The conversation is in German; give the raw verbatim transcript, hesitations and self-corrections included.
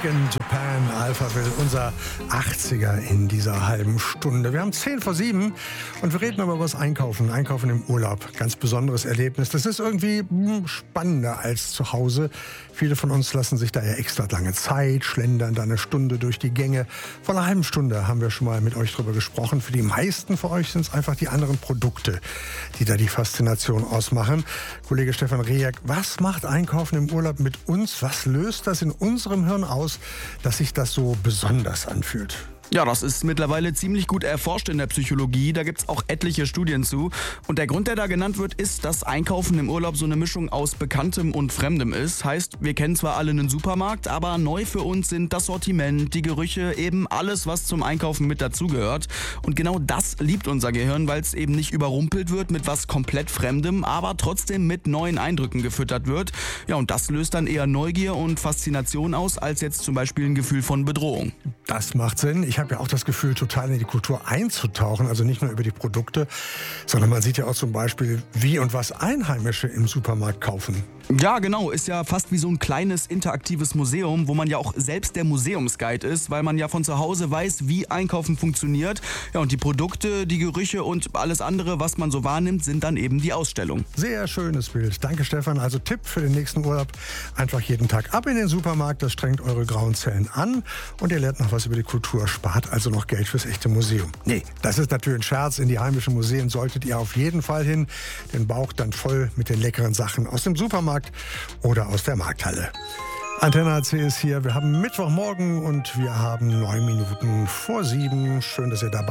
Made in Japan, Alphaville, unser achtziger in dieser halben Stunde. Wir haben zehn vor sieben und wir reden aber über das Einkaufen. Einkaufen im Urlaub, ganz besonderes Erlebnis. Das ist irgendwie mh, spannender als zu Hause. Viele von uns lassen sich da ja extra lange Zeit, schlendern da eine Stunde durch die Gänge. Vor einer halben Stunde haben wir schon mal mit euch drüber gesprochen. Für die meisten von euch sind es einfach die anderen Produkte, die da die Faszination ausmachen. Kollege Stefan Rehek, was macht Einkaufen im Urlaub mit uns? Was löst das in unserem Hirn aus, dass sich das so besonders anfühlt? Ja, das ist mittlerweile ziemlich gut erforscht in der Psychologie. Da gibt's auch etliche Studien zu. Und der Grund, der da genannt wird, ist, dass Einkaufen im Urlaub so eine Mischung aus Bekanntem und Fremdem ist. Heißt, wir kennen zwar alle einen Supermarkt, aber neu für uns sind das Sortiment, die Gerüche, eben alles, was zum Einkaufen mit dazugehört. Und genau das liebt unser Gehirn, weil es eben nicht überrumpelt wird mit was komplett Fremdem, aber trotzdem mit neuen Eindrücken gefüttert wird. Ja, und das löst dann eher Neugier und Faszination aus, als jetzt zum Beispiel ein Gefühl von Bedrohung. Das macht Sinn. Ich habe ja auch das Gefühl, total in die Kultur einzutauchen. Also nicht nur über die Produkte, sondern man sieht ja auch zum Beispiel, wie und was Einheimische im Supermarkt kaufen. Ja, genau. Ist ja fast wie so ein kleines interaktives Museum, wo man ja auch selbst der Museumsguide ist, weil man ja von zu Hause weiß, wie Einkaufen funktioniert. Ja, und die Produkte, die Gerüche und alles andere, was man so wahrnimmt, sind dann eben die Ausstellung. Sehr schönes Bild. Danke, Stefan. Also Tipp für den nächsten Urlaub. Einfach jeden Tag ab in den Supermarkt. Das strengt eure grauen Zellen an. Und ihr lernt noch was über die Kultur. Spart also noch Geld fürs echte Museum. Nee, das ist natürlich ein Scherz. In die heimischen Museen solltet ihr auf jeden Fall hin. Den Bauch dann voll mit den leckeren Sachen aus dem Supermarkt oder aus der Markthalle. Antenne A C ist hier. Wir haben Mittwochmorgen und wir haben neun Minuten vor sieben. Schön, dass ihr dabei seid.